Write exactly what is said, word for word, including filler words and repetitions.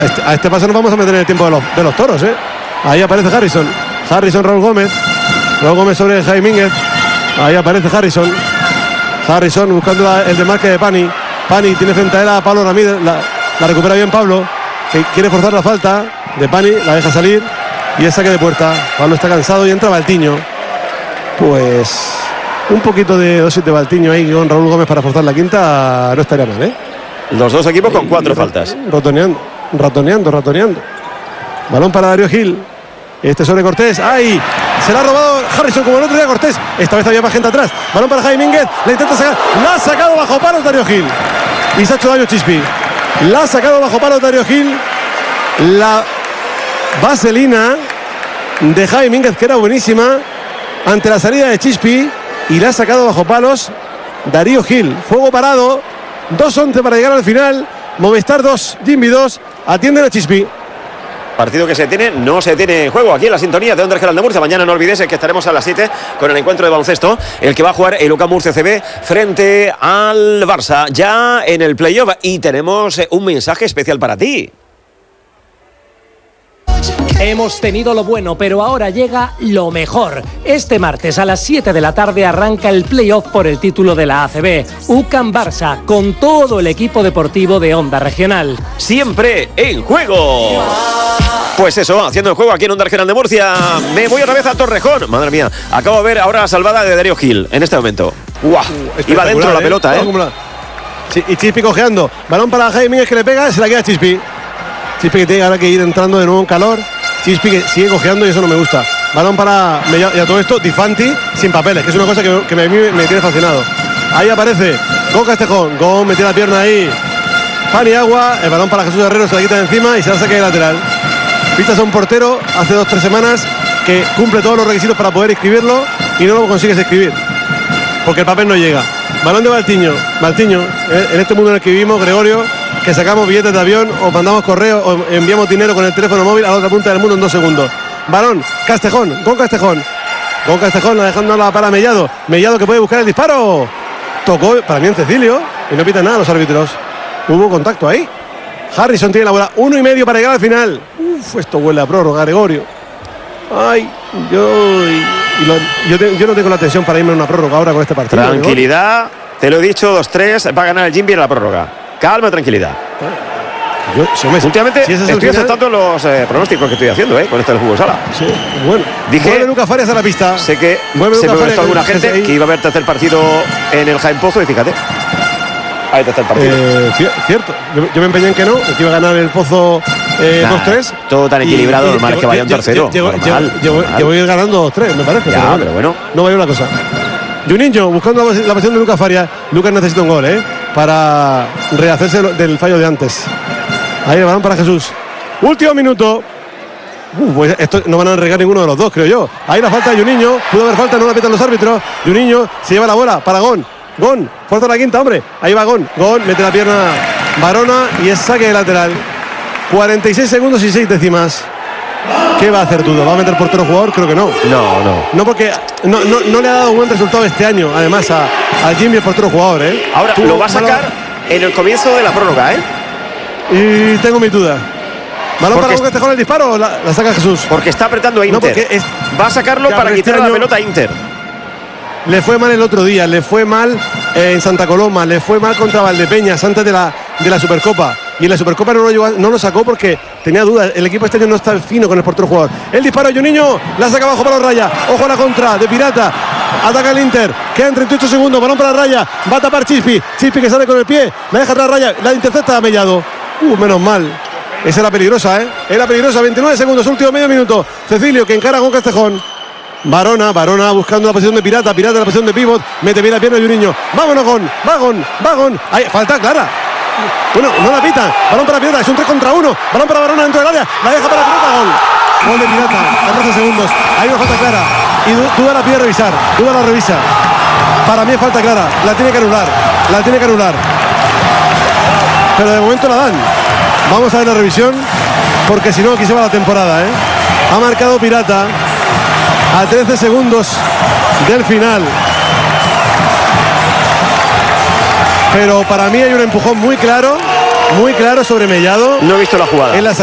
Este, a este paso nos vamos a meter en el tiempo de los, de los toros, ¿eh? Ahí aparece Harrison. Harrison, Raúl Gómez. Raúl Gómez sobre Jaime Mínguez. Ahí aparece Harrison. Harrison buscando la, el desmarque de Pani. Pani tiene frente a él a Pablo Ramírez. La, la recupera bien Pablo, que quiere forzar la falta de Pani. La deja salir. Y es saque de puerta. Pablo está cansado y entra Valtiño. Pues un poquito de dosis de Valtiño ahí con Raúl Gómez para forzar la quinta no estaría mal, ¿eh? Los dos equipos con cuatro y, faltas. Ratoneando, ratoneando, ratoneando. Balón para Darío Gil. Este sobre Cortés. ¡Ay! Se la ha robado Harrison como el otro día Cortés. Esta vez había más gente atrás. Balón para Jaime Mínguez. La intenta sacar. La ha sacado bajo palos Darío Gil. Y se ha hecho daño Chispi. La ha sacado bajo palos Darío Gil. La vaselina de Jaime Mínguez, que era buenísima, ante la salida de Chispi. Y la ha sacado bajo palos Darío Gil. Fuego parado. dos once para llegar al final. Movistar dos, Jimmy dos. Atienden a Chispi. Partido que se tiene, no se tiene juego aquí en la sintonía de Onda Regional de Murcia. Mañana no olvides que estaremos a las siete con el encuentro de baloncesto, el que va a jugar el U C A M Murcia C B frente al Barça, ya en el playoff. Y tenemos un mensaje especial para ti. Hemos tenido lo bueno, pero ahora llega lo mejor. Este martes a las siete de la tarde arranca el playoff por el título de la A C B. U C A M Barça, con todo el equipo deportivo de Onda Regional. Siempre en juego. Pues eso, haciendo el juego aquí en Onda Regional de Murcia. Me voy otra vez a Torrejón. Madre mía, acabo de ver ahora la salvada de Darío Gil en este momento. ¡Guau! Uh, Iba dentro ¿eh? la pelota, ¿eh? Sí, y Chispi cojeando. Balón para Jaime Mínguez que le pega, se la queda Chispi. Chispi que tiene ahora que ir entrando de nuevo en calor. Chispi que sigue cojeando y eso no me gusta. Balón para... Y a todo esto, Di Fanti sin papeles, que es una cosa que, que me, me, me tiene fascinado. Ahí aparece Gon Castejón. Gon mete la pierna ahí. Paniagua. El balón para Jesús Herrero, se la quita de encima y se la saca de lateral. Fichas a un portero hace dos o tres semanas que cumple todos los requisitos para poder inscribirlo y no lo consigues escribir. Porque el papel no llega. Balón de Valtiño. Valtiño, en este mundo en el que vivimos, Gregorio, que sacamos billetes de avión o mandamos correo o enviamos dinero con el teléfono móvil a la otra punta del mundo en dos segundos. Balón, Castejón, con Castejón. Con Castejón, dejándola para Mellado. Mellado que puede buscar el disparo. Tocó para mí en Cecilio y no pitan nada los árbitros. Hubo contacto ahí. Harrison tiene la bola, uno y medio para llegar al final. Uf, esto huele a prórroga, Gregorio. Ay, yo, y, y lo, yo, te, yo no tengo la atención para irme a una prórroga ahora con este partido. Tranquilidad, Gregorio. Te lo he dicho, dos tres, va a ganar el Jimby en la prórroga. Calma, tranquilidad. Yo, si me, Últimamente si estoy final, aceptando los eh, pronósticos que estoy haciendo eh, con esto del fútbol sala. Sí, bueno. Dije, vuelve Lucas Farias a la pista. Sé que vuelve se Lucas me Farias, molestó alguna gente ahí. que iba a ver tercer partido en el Jaén Pozo y fíjate. Ahí está el partido. Eh, cierto, yo, yo me empeñé en que no, que iba a ganar el Pozo eh, nah, dos tres. Todo tan equilibrado, y, normal y, que vaya un tercero. Yo voy ganando dos tres, me parece. Ya, pero, pero bueno. No vaya una cosa. Juninho buscando la, la posición de Lucas Farias. Lucas necesita un gol, ¿eh? Para rehacerse del fallo de antes. Ahí el balón para Jesús. Último minuto. Uh, pues esto no van a arriesgar ninguno de los dos, creo yo. Ahí la falta de Juninho. Pudo haber falta, no la pitan los árbitros. Juninho se lleva la bola para Gon. Gon, fuerza la quinta, hombre. Ahí va Gon. Gon mete la pierna Barona y es saque de lateral. cuarenta y seis segundos y seis décimas. ¿Qué va a hacer Tudo? ¿Va a meter portero jugador? Creo que no. No, no. No, porque no, no, no le ha dado buen resultado este año, además, a, a Jimmy, el portero jugador, ¿eh? Ahora Tudo, lo va a sacar en el comienzo de la prórroga, ¿eh? Y tengo mi duda. Balón para Gon Castejón, el disparo, la, la saca Jesús. Porque está apretando a Inter. No, es, va a sacarlo para quitarle este la pelota a Inter. Le fue mal el otro día, le fue mal eh, en Santa Coloma, le fue mal contra Valdepeñas antes de la, de la Supercopa. Y en la Supercopa no lo, llevó, no lo sacó porque tenía dudas. El equipo este año no está fino con el portero jugador. El disparo de Juninho, la saca abajo para los Raya. Ojo a la contra de Pirata. Ataca el Inter. Quedan treinta y ocho segundos. Balón para Raya. Va a tapar Chispi. Chispi que sale con el pie. La deja atrás Raya. La intercepta a Mellado. Uh, menos mal. Esa era peligrosa, ¿eh? Era peligrosa. veintinueve segundos. Último medio minuto. Cecilio que encara con Castejón. Barona, Barona buscando la posición de Pirata. Pirata la posición de pívot. Mete bien la pierna de Juninho. Vámonos con. Vagón. Vagón. Ahí, falta clara. Bueno, no la pitan. Balón para Pirata, es un tres contra uno. Balón para Barona dentro del área. La deja para Pirata, gol. Gol de Pirata, catorce segundos. Hay una falta clara. Y Duda la pide revisar. Duda la revisa. Para mí es falta clara. La tiene que anular. La tiene que anular. Pero de momento la dan. Vamos a ver la revisión. Porque si no, aquí se va la temporada, ¿eh? Ha marcado Pirata a trece segundos del final. Pero para mí hay un empujón muy claro muy claro sobre Mellado. No he visto la jugada. En la